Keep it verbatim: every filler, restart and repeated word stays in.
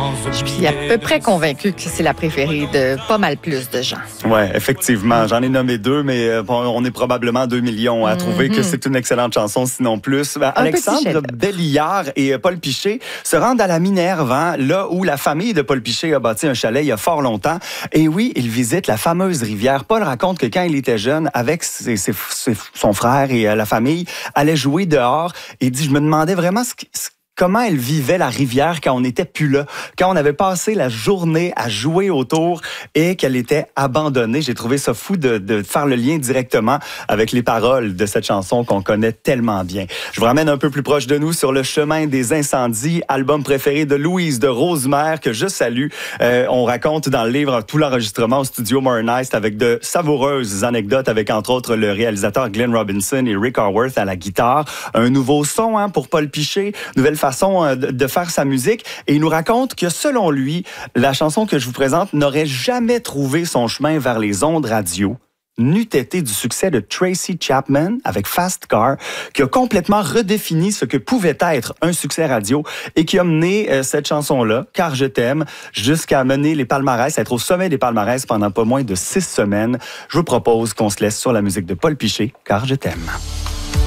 Je suis à peu près convaincue que c'est la préférée de pas mal plus de gens. Oui, effectivement. J'en ai nommé deux, mais bon, on est probablement deux millions à mm-hmm. trouver que c'est une excellente chanson, sinon plus. Ben, Alexandre Belliard et Paul Piché se rendent à la Minerve, hein, là où la famille de Paul Piché a bâti un chalet il y a fort longtemps. Et oui, ils visitent la fameuse rivière. Paul raconte que quand il était jeune, avec ses, ses, ses, son frère et la famille, allait jouer dehors. Et il dit, je me demandais vraiment ce, ce comment elle vivait la rivière quand on n'était plus là, quand on avait passé la journée à jouer autour et qu'elle était abandonnée. J'ai trouvé ça fou de, de faire le lien directement avec les paroles de cette chanson qu'on connaît tellement bien. Je vous ramène un peu plus proche de nous sur le chemin des incendies, album préféré de Louise de Rosemère que je salue. Euh, on raconte dans le livre tout l'enregistrement au studio Modern Ice avec de savoureuses anecdotes avec entre autres le réalisateur Glenn Robinson et Rick Haworth à la guitare. Un nouveau son hein, pour Paul Piché, nouvelle façon façon de faire sa musique. Et il nous raconte que, selon lui, la chanson que je vous présente n'aurait jamais trouvé son chemin vers les ondes radio, n'eût été du succès de Tracy Chapman avec Fast Car, qui a complètement redéfini ce que pouvait être un succès radio et qui a mené euh, cette chanson-là, Car je t'aime, jusqu'à mener les palmarès, être au sommet des palmarès pendant pas moins de six semaines. Je vous propose qu'on se laisse sur la musique de Paul Piché, Car je t'aime.